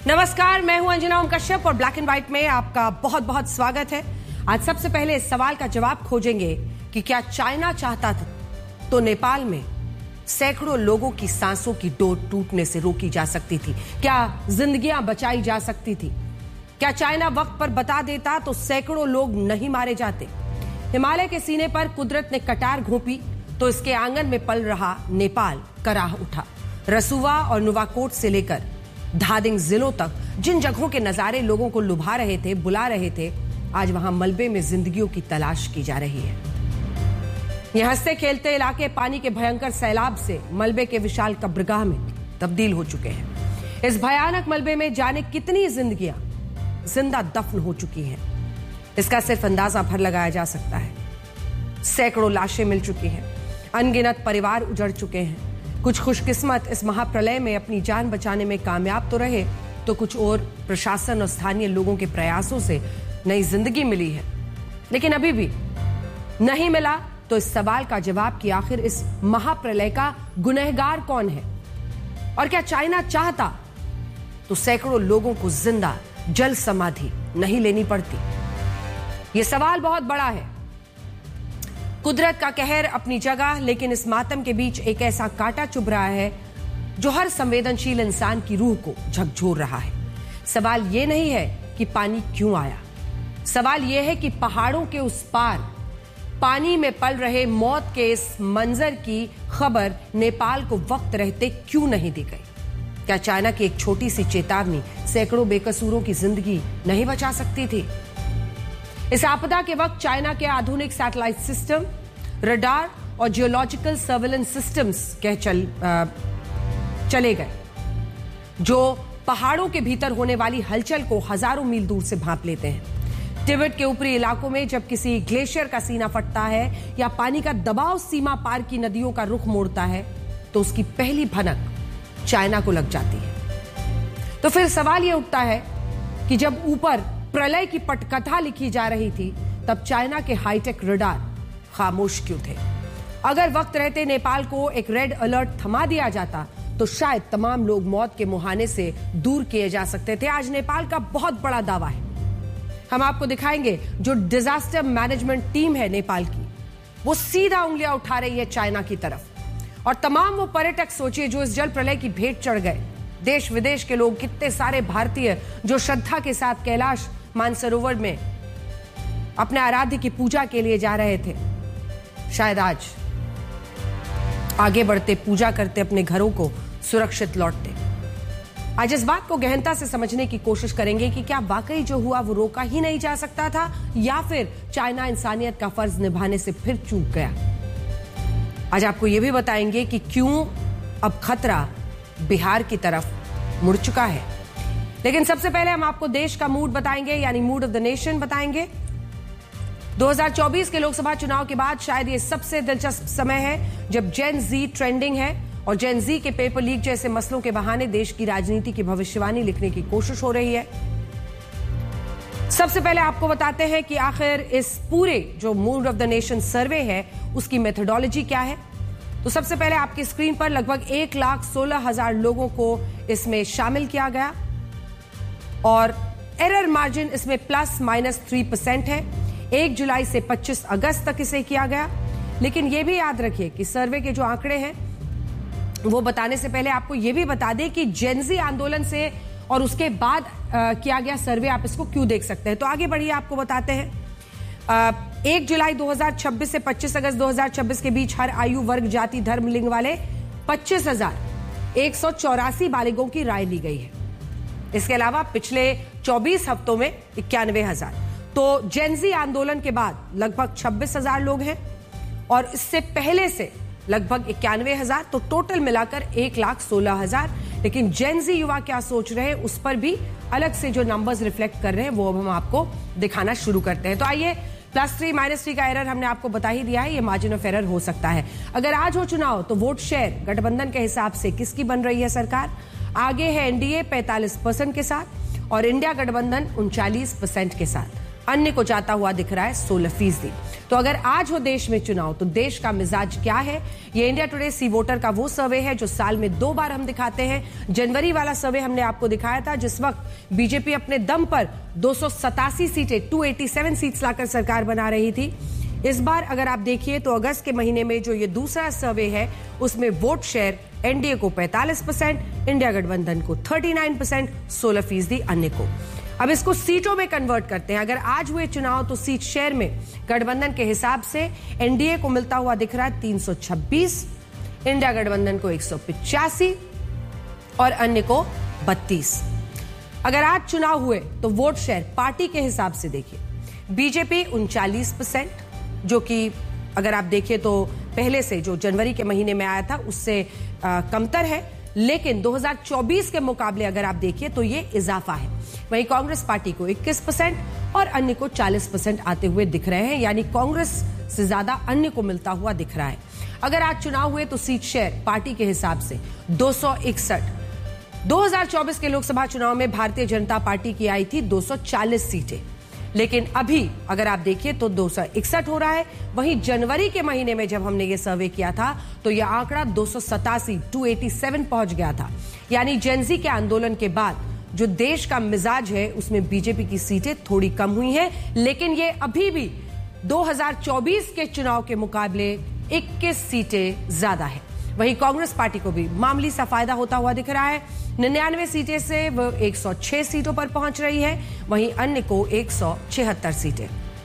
नमस्कार, मैं हूं अंजना ओम कश्यप और ब्लैक एंड व्हाइट में आपका बहुत बहुत स्वागत है। आज सबसे पहले इस सवाल का जवाब खोजेंगे कि क्या चाइना चाहता था तो नेपाल में सैकड़ों लोगों की सांसों की डोर टूटने से रोकी जा सकती थी? क्या जिंदगियां बचाई जा सकती थी? क्या चाइना वक्त पर बता देता तो सैकड़ों लोग नहीं मारे जाते? हिमालय के सीने पर कुदरत ने कटार घोंपी तो इसके आंगन में पल रहा नेपाल कराह उठा। रसुवा और नुवाकोट से लेकर धादिंग जिलों तक जिन जगहों के नजारे लोगों को लुभा रहे थे, बुला रहे थे, आज वहां मलबे में जिंदगियों की तलाश की जा रही है। ये हंसते खेलते इलाके पानी के भयंकर सैलाब से मलबे के विशाल कब्रगाह में तब्दील हो चुके हैं। इस भयानक मलबे में जाने कितनी जिंदगियां जिंदा दफन हो चुकी हैं, इसका सिर्फ अंदाजा भर लगाया जा सकता है। सैकड़ों लाशें मिल चुकी हैं, अनगिनत परिवार उजड़ चुके हैं। कुछ खुशकिस्मत इस महाप्रलय में अपनी जान बचाने में कामयाब तो रहे, तो कुछ और प्रशासन और स्थानीय लोगों के प्रयासों से नई जिंदगी मिली है। लेकिन अभी भी नहीं मिला तो इस सवाल का जवाब कि आखिर इस महाप्रलय का गुनहगार कौन है? और क्या चाइना चाहता तो सैकड़ों लोगों को जिंदा जल समाधि नहीं लेनी पड़ती? यह सवाल बहुत बड़ा है। कुदरत का कहर अपनी जगह, लेकिन इस मातम के बीच एक ऐसा कांटा चुभ रहा है जो हर संवेदनशील इंसान की रूह को झकझोर रहा है। सवाल यह नहीं है कि पानी क्यों आया, सवाल यह है कि पहाड़ों के उस पार पानी में पल रहे मौत के इस मंजर की खबर नेपाल को वक्त रहते क्यों नहीं दी गई? क्या चाइना की एक छोटी सी चेतावनी सैकड़ों बेकसूरों की जिंदगी नहीं बचा सकती थी? इस आपदा के वक्त चाइना के आधुनिक सैटेलाइट सिस्टम, रडार और जियोलॉजिकल सर्वेलेंस सिस्टम्स चले गए, जो पहाड़ों के भीतर होने वाली हलचल को हजारों मील दूर से भांप लेते हैं। तिब्बत के ऊपरी इलाकों में जब किसी ग्लेशियर का सीना फटता है या पानी का दबाव सीमा पार की नदियों का रुख मोड़ता है तो उसकी पहली भनक चाइना को लग जाती है। तो फिर सवाल यह उठता है कि जब ऊपर प्रलय की पटकथा लिखी जा रही थी तब चाइना के हाईटेक रडार खामोश क्यों थे? अगर वक्त रहते नेपाल को एक रेड अलर्ट थमा दिया जाता तो शायद तमाम लोग मौत के मुहाने से दूर किए जा सकते थे। आज नेपाल का बहुत बड़ा दावा है, हम आपको दिखाएंगे। जो डिजास्टर मैनेजमेंट टीम है नेपाल की, वो सीधा उंगलियां उठा रही है चाइना की तरफ। और तमाम वो पर्यटक सोचिए जो इस जल प्रलय की भेंट चढ़ गए, देश विदेश के लोग, कितने सारे भारतीय जो श्रद्धा के साथ कैलाश मानसरोवर में अपने आराध्य की पूजा के लिए जा रहे थे, शायद आज आगे बढ़ते, पूजा करते, अपने घरों को सुरक्षित लौटते। आज इस बात को गहनता से समझने की कोशिश करेंगे कि क्या वाकई जो हुआ वो रोका ही नहीं जा सकता था, या फिर चाइना इंसानियत का फर्ज निभाने से फिर चूक गया। आज आपको यह भी बताएंगे कि क्यों अब खतरा बिहार की तरफ मुड़ चुका है। लेकिन सबसे पहले हम आपको देश का मूड बताएंगे, यानी मूड ऑफ द नेशन बताएंगे। 2024 के लोकसभा चुनाव के बाद शायद ये सबसे दिलचस्प समय है जब जेन जी ट्रेंडिंग है और जेन जी के पेपर लीक जैसे मसलों के बहाने देश की राजनीति की भविष्यवाणी लिखने की कोशिश हो रही है। सबसे पहले आपको बताते हैं कि आखिर इस पूरे जो मूड ऑफ द नेशन सर्वे है उसकी मेथोडोलॉजी क्या है। तो सबसे पहले आपकी स्क्रीन पर लगभग 1,16,000 लोगों को इसमें शामिल किया गया और एरर मार्जिन इसमें ±3% है। 1 जुलाई से 25 अगस्त तक इसे किया गया। लेकिन यह भी याद रखिए कि सर्वे के जो आंकड़े हैं वो बताने से पहले आपको यह भी बता दें कि जेनजी आंदोलन से और उसके बाद किया गया सर्वे, आप इसको क्यों देख सकते हैं। तो आगे बढ़िए, आपको बताते हैं। 1 जुलाई 2026 से 25 अगस्त 2026 के बीच हर आयु, वर्ग, जाति, धर्म, लिंग वाले 25,184 बालिगों की राय ली गई है। इसके अलावा पिछले 24 हफ्तों में 91,000। तो जेनजी आंदोलन के बाद लगभग 26,000 लोग हैं और इससे पहले से लगभग 91,000, तो टोटल मिलाकर 1,16,000। लेकिन जेनजी युवा क्या सोच रहे हैं उस पर भी अलग से जो नंबर्स रिफ्लेक्ट कर रहे हैं वो अब हम आपको दिखाना शुरू करते हैं। तो आइए, +3 -3 का एरर हमने आपको बता ही दिया है, ये मार्जिन ऑफ एरर हो सकता है। अगर आज हो चुनाव तो वोट शेयर गठबंधन के हिसाब से किसकी बन रही है सरकार? आगे है एनडीए 45% के साथ और इंडिया गठबंधन 39% के साथ। अन्य को जाता हुआ दिख रहा है 16%। तो अगर आज हो देश में चुनाव तो देश का मिजाज क्या है, ये इंडिया टुडे सी वोटर का वो सर्वे है जो साल में 2 बार हम दिखाते हैं। जनवरी वाला सर्वे हमने आपको दिखाया था जिस वक्त बीजेपी अपने दम पर 287 सीटें 287 सीट्स लाकर सरकार बना रही थी। इस बार अगर आप देखिए तो अगस्त के महीने में जो ये दूसरा सर्वे है उसमें वोट शेयर एनडीए को 45%, इंडिया गठबंधन को 39%, 16% अन्य को। अब इसको सीटों में कन्वर्ट करते हैं। अगर आज हुए चुनाव तो सीट शेयर में गठबंधन के हिसाब से एनडीए को मिलता हुआ दिख रहा है 326, इंडिया गठबंधन को 185 और अन्य को 32। अगर आज चुनाव हुए तो वोट शेयर पार्टी के हिसाब से देखिए, बीजेपी 39%, जो कि अगर आप देखिए तो पहले से जो जनवरी के महीने में आया था उससे कमतर है, लेकिन 2024 के मुकाबले अगर आप देखिए तो ये इजाफा है। वहीं कांग्रेस पार्टी को 21% और अन्य को 40% आते हुए दिख रहे हैं, यानी कांग्रेस से ज्यादा अन्य को मिलता हुआ दिख रहा है। अगर आज चुनाव हुए तो सीट शेयर पार्टी के हिसाब से 261। 2024 के लोकसभा चुनाव में भारतीय जनता पार्टी की आई थी 240 सीटें, लेकिन अभी अगर आप देखिए तो 261 हो रहा है। वहीं जनवरी के महीने में जब हमने ये सर्वे किया था तो यह आंकड़ा 287 पहुंच गया था। यानी जेनजी के आंदोलन के बाद जो देश का मिजाज है उसमें बीजेपी की सीटें थोड़ी कम हुई हैं, लेकिन ये अभी भी 2024 के चुनाव के मुकाबले 21 सीटें ज्यादा है। वहीं कांग्रेस पार्टी को भी मामूली सा फायदा होता हुआ दिख रहा है। 99 सीटें से वह 106 सीटों पर पहुंच रही है, वहीं अन्य को 176 सीटें।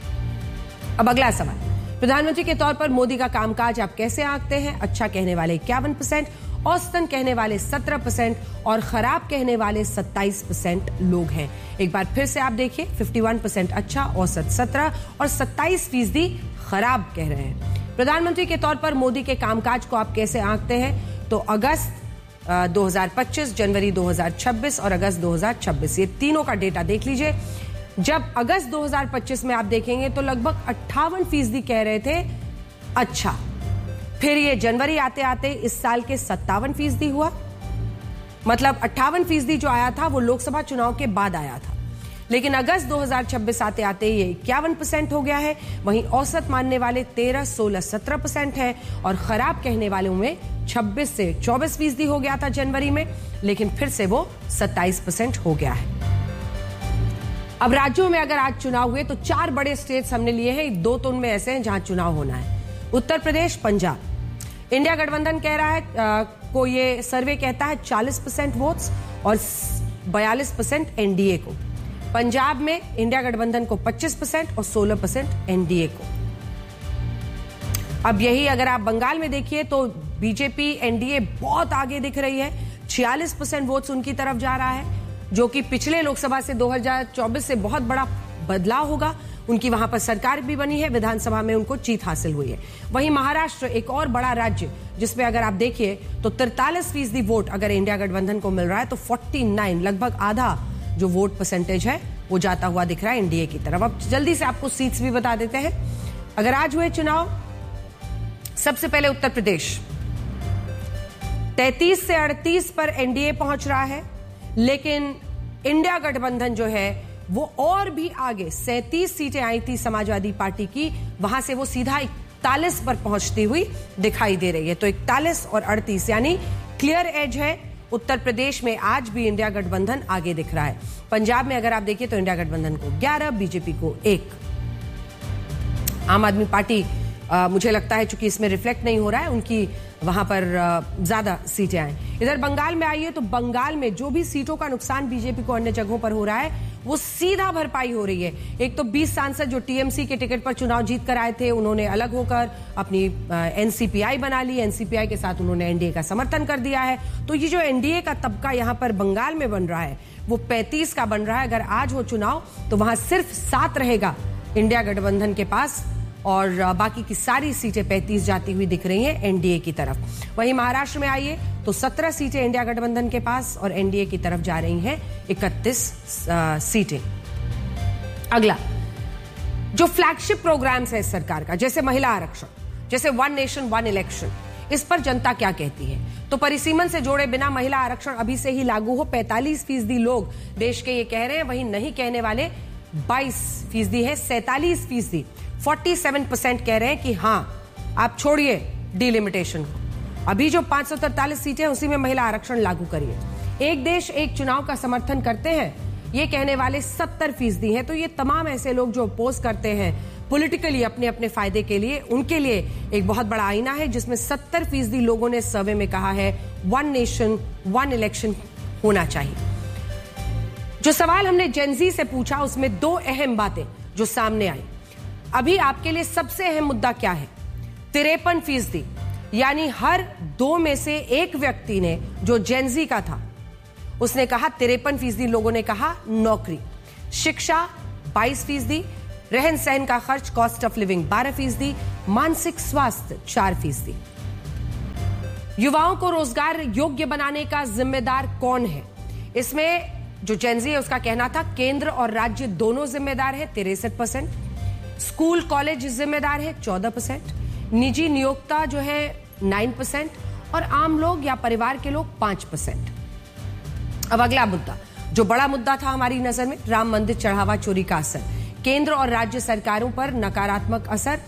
अब अगला सवाल, प्रधानमंत्री के तौर पर मोदी का कामकाज आप कैसे आंकते हैं? अच्छा कहने वाले 51%, औसतन कहने वाले 17% और खराब कहने वाले 27% लोग हैं। एक बार फिर से आप देखिए, 51% अच्छा, औसत 17 और 27% खराब कह रहे हैं। प्रधानमंत्री के तौर पर मोदी के कामकाज को आप कैसे आंकते हैं? तो अगस्त 2025, जनवरी 2026 और अगस्त 2026, ये तीनों का डेटा देख लीजिए। जब अगस्त 2025 में आप देखेंगे तो लगभग 58% कह रहे थे अच्छा, फिर ये जनवरी आते आते इस साल के 57% हुआ, मतलब 58% जो आया था वो लोकसभा चुनाव के बाद आया था, लेकिन अगस्त 2026 आते आते ये 51% हो गया है। वहीं औसत मानने वाले 13, 16, 17% है और खराब कहने वालों में 26 से 24% हो गया था जनवरी में, लेकिन फिर से वो 27% हो गया है। अब राज्यों में अगर आज चुनाव हुए तो 4 बड़े स्टेट्स हमने लिए हैं, 2 तो उनमें ऐसे हैं जहां चुनाव होना है, उत्तर प्रदेश, पंजाब। इंडिया गठबंधन कह रहा है को ये सर्वे कहता है 40% वोट्स और 42% एनडीए को। पंजाब में इंडिया गठबंधन को 25% और 16% एनडीए को। अब यही अगर आप बंगाल में देखिए तो बीजेपी एनडीए बहुत आगे दिख रही है, 46% वोट्स उनकी तरफ जा रहा है, जो कि पिछले लोकसभा से 2024 से बहुत बड़ा बदलाव होगा। उनकी वहां पर सरकार भी बनी है, विधानसभा में उनको जीत हासिल हुई है। वहीं महाराष्ट्र एक और बड़ा राज्य जिसमें अगर आप देखिए तो 43% वोट अगर इंडिया गठबंधन को मिल रहा है तो 49, लगभग आधा जो वोट परसेंटेज है वो जाता हुआ दिख रहा है एनडीए की तरफ। अब जल्दी से आपको सीट्स भी बता देते हैं। अगर आज हुए चुनाव, सबसे पहले उत्तर प्रदेश 33 से 38 पर एनडीए पहुंच रहा है, लेकिन इंडिया गठबंधन जो है वो और भी आगे 37 सीटें आई थी समाजवादी पार्टी की, वहां से वो सीधा 41 पर पहुंचती हुई दिखाई दे रही है। तो 41 और 38 यानी क्लियर एज है। उत्तर प्रदेश में आज भी इंडिया गठबंधन आगे दिख रहा है। पंजाब में अगर आप देखिए तो इंडिया गठबंधन को 11, बीजेपी को 1। आम आदमी पार्टी मुझे लगता है चूंकि इसमें रिफ्लेक्ट नहीं हो रहा है, उनकी वहां पर ज्यादा सीटें आए। इधर बंगाल में आइए तो बंगाल में जो भी सीटों का नुकसान बीजेपी को अन्य जगहों पर हो रहा है वो सीधा भरपाई हो रही है। एक तो 20 सांसद जो टीएमसी के टिकट पर चुनाव जीत कर आए थे, उन्होंने अलग होकर अपनी एनसीपीआई बना ली, एनसीपीआई के साथ उन्होंने एनडीए का समर्थन कर दिया है। तो ये जो एनडीए का तबका यहां पर बंगाल में बन रहा है वो 35 का बन रहा है। अगर आज हो चुनाव तो वहां सिर्फ 7 रहेगा इंडिया गठबंधन के पास और बाकी की सारी सीटें 35 जाती हुई दिख रही हैं एनडीए की तरफ। वहीं महाराष्ट्र में आइए तो 17 सीटें इंडिया गठबंधन के पास और एनडीए की तरफ जा रही हैं 31 सीटें। अगला जो फ्लैगशिप प्रोग्राम्स है इस सरकार का, जैसे महिला आरक्षण, जैसे 1 नेशन 1 इलेक्शन, इस पर जनता क्या कहती है? तो परिसीमन से जोड़े बिना महिला आरक्षण अभी से ही लागू हो, 45% लोग देश के ये कह रहे हैं। वहीं नहीं कहने वाले 22% है, 47% 47% कह रहे हैं कि हां, आप छोड़िए डिलिमिटेशन को। अभी जो 543 सीटें हैं उसी में महिला आरक्षण लागू करिए। एक देश एक चुनाव का समर्थन करते हैं ये कहने वाले 70% हैं। तो ये तमाम ऐसे लोग जो अपोज करते हैं पॉलिटिकली अपने अपने फायदे के लिए, उनके लिए एक बहुत बड़ा आईना है जिसमें 70% लोगों ने सर्वे में कहा है वन नेशन वन इलेक्शन होना चाहिए। जो सवाल हमने जेनजी से पूछा उसमें 2 अहम बातें जो सामने आई। अभी आपके लिए सबसे अहम मुद्दा क्या है? 53%, यानी हर 2 में से एक व्यक्ति ने, जो जेनजी का था, उसने कहा, 53% लोगों ने कहा नौकरी। शिक्षा 22%, रहन सहन का खर्च, कॉस्ट ऑफ लिविंग 12%, मानसिक स्वास्थ्य 4%। युवाओं को रोजगार योग्य बनाने का जिम्मेदार कौन है? इसमें जो जेनजी है उसका कहना था केंद्र और राज्य दोनों जिम्मेदार है, 63%। स्कूल कॉलेज जिम्मेदार है, 14%। निजी नियोक्ता जो है 9%, और आम लोग या परिवार के लोग 5%। अब अगला मुद्दा, जो बड़ा मुद्दा था हमारी नजर में, राम मंदिर चढ़ावा चोरी का असर। केंद्र और राज्य सरकारों पर नकारात्मक असर,